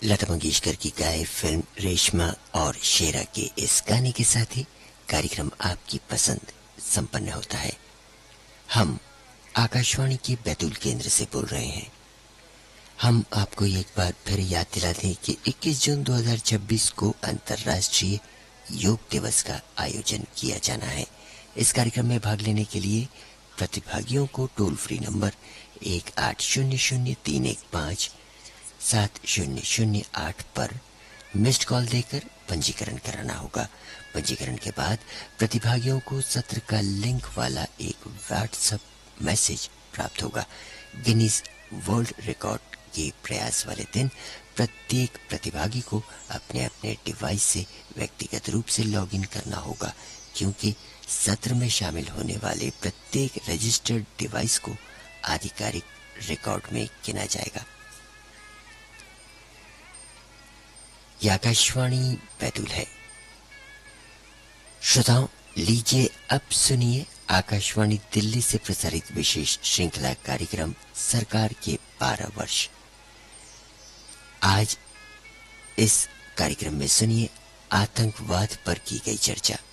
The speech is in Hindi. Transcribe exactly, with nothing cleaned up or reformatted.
लता मंगेशकर की गाए फिल्म रेशमा और शेरा के इस गाने के साथ ही कार्यक्रम आपकी पसंद संपन्न होता है। हम आकाशवाणी के बैतूल केंद्र से बोल रहे हैं। हम आपको एक बार फिर याद दिला दें कि इक्कीस जून दो हज़ार छब्बीस को अंतर्राष्ट्रीय योग दिवस का आयोजन किया जाना है। इस कार्यक्रम में भाग लेने के लिए प्रतिभागियों को टोल फ्री नंबर एक आठ शून्य शून्य तीन एक पाँच सात शून्य शून्य आठ पर मिस्ड कॉल देकर पंजीकरण कराना होगा। पंजीकरण के बाद प्रतिभागियों को सत्र का लिंक वाला एक व्हाट्सएप मैसेज प्राप्त होगा। गिनीज वर्ल्ड रिकॉर्ड के प्रयास वाले दिन प्रत्येक प्रतिभागी को अपने अपने डिवाइस से व्यक्तिगत रूप से लॉगिन करना होगा, क्योंकि सत्र में शामिल होने वाले प्रत्येक रजिस्टर्ड डिवाइस को आधिकारिक रिकॉर्ड में गिना जाएगा। यह आकाशवाणी बैतूल है। श्रोताओं, लीजिए अब सुनिए आकाशवाणी दिल्ली से प्रसारित विशेष श्रृंखला कार्यक्रम सरकार के बारह वर्ष। आज इस कार्यक्रम में सुनिए आतंकवाद पर की गई चर्चा।